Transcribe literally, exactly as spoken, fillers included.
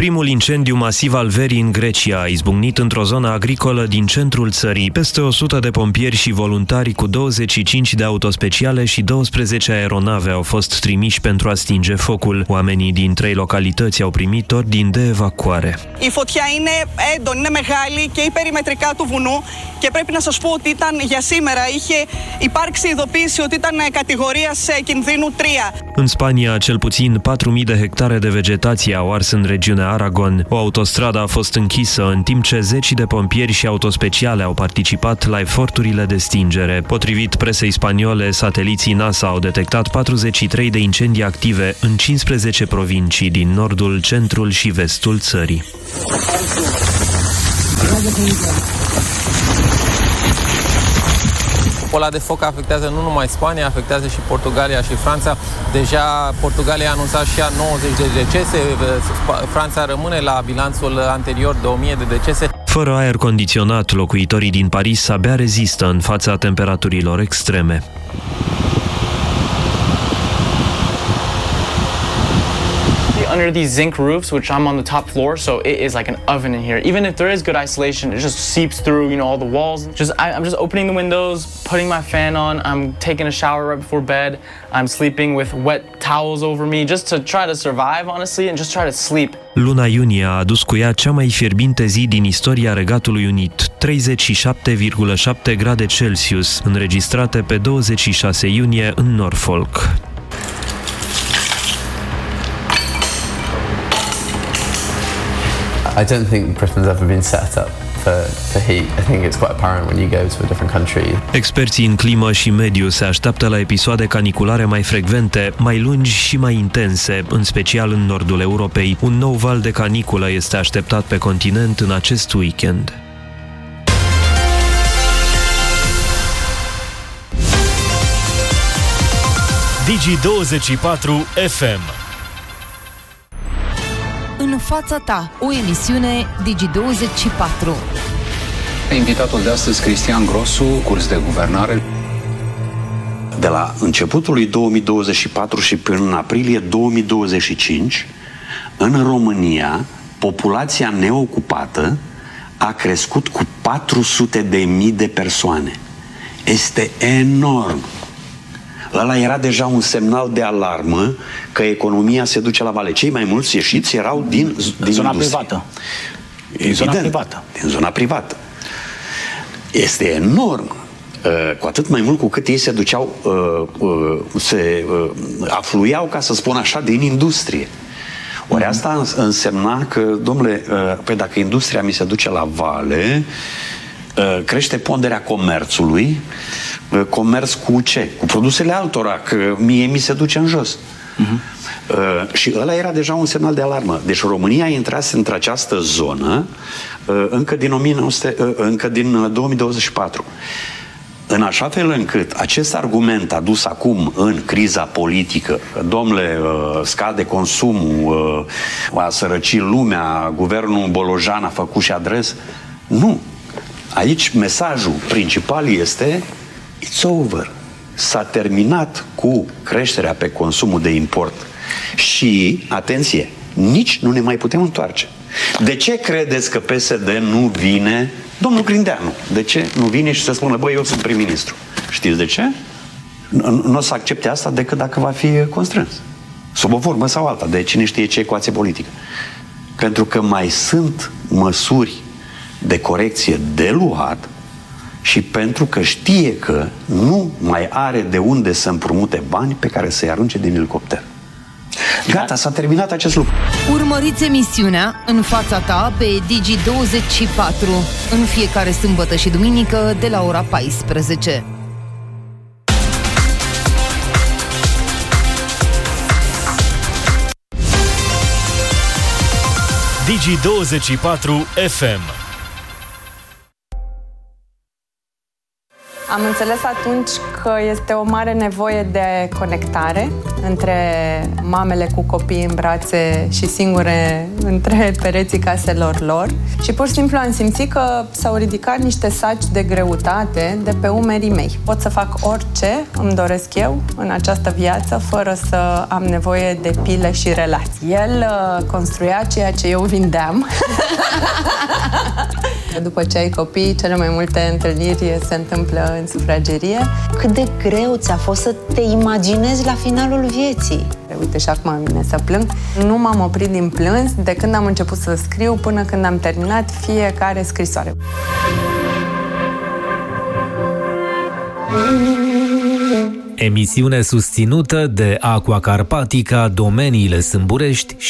Primul incendiu masiv al verii în Grecia a izbucnit într-o zonă agricolă din centrul țării. Peste o sută de pompieri și voluntari cu douăzeci și cinci de autospeciale și douăsprezece aeronave au fost trimiși pentru a stinge focul. Oamenii din trei localități au primit ordini de evacuare. Η φωτιά είναι έντονη, είναι μεγάλη και υπερημετρικά του βουνού και πρέπει να σας πω ότι ήταν για σήμερα είχε υπάρξει ειδοποίηση ότι ήταν κατηγορίας κινδύνου τρία. În Spania, cel puțin patru mii de hectare de vegetație au ars în regiunea Aragon. O autostradă a fost închisă, în timp ce zeci de pompieri și autospeciale au participat la eforturile de stingere. Potrivit presei spaniole, sateliții NASA au detectat patruzeci și trei de incendii active în cincisprezece provincii din nordul, centrul și vestul țării. Ăla de foc afectează nu numai Spania, afectează și Portugalia și Franța. Deja Portugalia a anunțat și ea nouăzeci de decese, Franța rămâne la bilanțul anterior de o mie de decese. Fără aer condiționat, locuitorii din Paris abia rezistă în fața temperaturilor extreme. Under these zinc roofs, which I'm on the top floor, so it is like an oven in here. Even if there is good isolation, it just seeps through, you know, all the walls. Just I, I'm just opening the windows, putting my fan on. I'm taking a shower right before bed. I'm sleeping with wet towels over me, just to try to survive, honestly, and just try to sleep. Luna iunie a adus cu ea cea mai fierbinte zi din istoria Regatului Unit, treizeci și șapte virgulă șapte grade Celsius, înregistrate pe douăzeci și șase iunie în Norfolk. I don't think Britain's ever been set up for, for heat. I think it's quite apparent when you go to a different country. Experții în climă și mediu se așteaptă la episoade caniculare mai frecvente, mai lungi și mai intense, în special în nordul Europei. Un nou val de caniculă este așteptat pe continent în acest weekend. Digi douăzeci și patru F M. În fața ta, o emisiune Digi douăzeci și patru. Invitatul de astăzi, Cristian Grosu, curs de guvernare. De la începutul lui două mii douăzeci și patru și până în aprilie două mii douăzeci și cinci, în România, populația neocupată a crescut cu patru sute de mii de persoane. Este enorm. Ăla era deja un semnal de alarmă că economia se duce la vale. Cei mai mulți ieșiți erau din, din zona industrie. privată. Din zona privată. Din zona privată. Este enorm. Cu atât mai mult cu cât ei se duceau, se afluiau, ca să spun așa, din industrie. Ori asta însemna că, domnule, păi dacă industria mi se duce la vale, crește ponderea comerțului. Comerț cu ce? Cu produsele altora, că mie mi se duce în jos. Uh-huh. Uh, și ăla era deja un semnal de alarmă. Deci România intrase într-această zonă uh, încă din, o mie nouă sute, uh, încă din două mii douăzeci și patru. În așa fel încât acest argument adus acum în criza politică, domnule, uh, scade consumul, uh, a sărăci lumea, guvernul Bolojan a făcut și adres, nu. Aici mesajul principal este it's over. S-a terminat cu creșterea pe consumul de import. Și, atenție, nici nu ne mai putem întoarce. De ce credeți că P S D nu vine? Domnul Grindeanu, de ce nu vine și să spună, băi, eu sunt prim-ministru? Știți de ce? Nu o să accepte asta decât dacă va fi constrâns. Sub o formă sau alta, de cine știe ce ecuație politică. Pentru că mai sunt măsuri de corecție de luat și pentru că știe că nu mai are de unde să împrumute bani pe care să-i arunce din elicopter. Gata, s-a terminat acest lucru. Urmăriți emisiunea În fața ta pe Digi douăzeci și patru în fiecare sâmbătă și duminică de la ora paisprezece. Digi douăzeci și patru F M. Am înțeles atunci că este o mare nevoie de conectare între mamele cu copii în brațe și singure între pereții caselor lor și pur și simplu am simțit că s-au ridicat niște saci de greutate de pe umerii mei. Pot să fac orice îmi doresc eu în această viață fără să am nevoie de pile și relații. El uh, construia ceea ce eu vindeam. După ce ai copii, cele mai multe întâlniri se întâmplă în sufragerie. Cât de greu ți-a fost să te imaginezi la finalul vieții? Uite, și acum îmi vine să plâng. Nu m-am oprit din plâns de când am început să scriu până când am terminat fiecare scrisoare. Emisiune susținută de Aqua Carpatica, Domeniile Sâmburești și